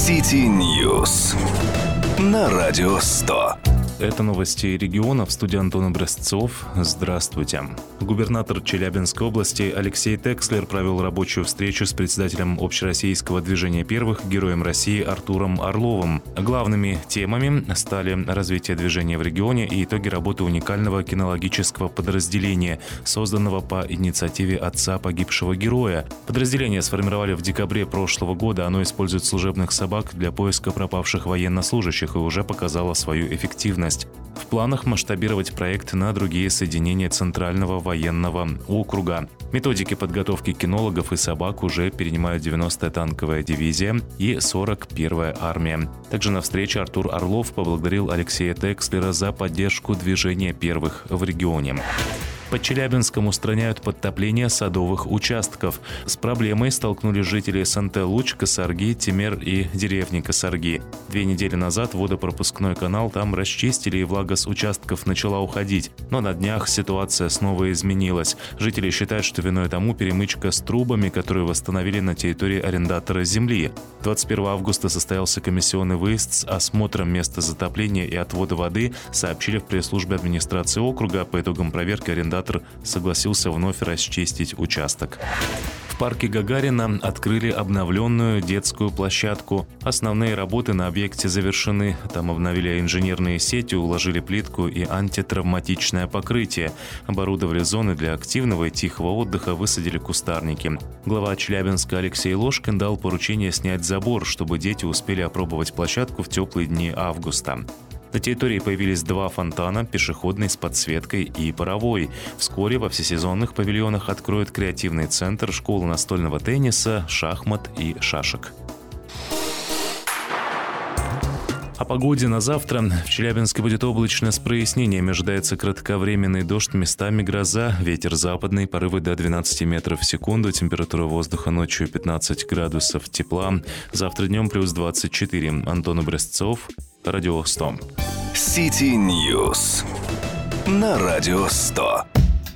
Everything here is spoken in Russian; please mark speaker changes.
Speaker 1: City News на Радио 100.
Speaker 2: Это новости региона. В студии Антон Образцов. Здравствуйте. Губернатор Челябинской области Алексей Текслер провел рабочую встречу с председателем Общероссийского движения первых, Героем России Артуром Орловым. Главными темами стали развитие движения в регионе и итоги работы уникального кинологического подразделения, созданного по инициативе отца погибшего героя. Подразделение сформировали в декабре прошлого года. Оно использует служебных собак для поиска пропавших военнослужащих и уже показало свою эффективность. В планах масштабировать проект на другие соединения Центрального военного округа. Методики подготовки кинологов и собак уже перенимают 90-я танковая дивизия и 41-я армия. Также на встрече Артур Орлов поблагодарил Алексея Текслера за поддержку движения первых в регионе. Под Челябинском устраняют подтопление садовых участков. С проблемой столкнулись жители Санте-Луч, Косарги, Темер и деревни Косарги. 2 недели назад водопропускной канал там расчистили, и влага с участков начала уходить. Но на днях ситуация снова изменилась. Жители считают, что виной тому перемычка с трубами, которые восстановили на территории арендатора земли. 21 августа состоялся комиссионный выезд с осмотром места затопления и отвода воды, сообщили в пресс-службе администрации округа. По итогам проверки арендатор согласился вновь расчистить участок. В парке Гагарина открыли обновленную детскую площадку. Основные работы на объекте завершены. Там обновили инженерные сети, уложили плитку и антитравматичное покрытие. Оборудовали зоны для активного и тихого отдыха, высадили кустарники. Глава Челябинска Алексей Ложкин дал поручение снять забор, чтобы дети успели опробовать площадку в теплые дни августа. На территории появились 2 фонтана, пешеходный с подсветкой и паровой. Вскоре во всесезонных павильонах откроют креативный центр, школу настольного тенниса, шахмат и шашек. О погоде на завтра. В Челябинске будет облачно с прояснениями. Ожидается кратковременный дождь, местами гроза. Ветер западный, порывы до 12 метров в секунду. Температура воздуха ночью 15 градусов тепла. Завтра днем плюс 24. Антон Образцов, Радио 100.
Speaker 1: City News на Радио 100.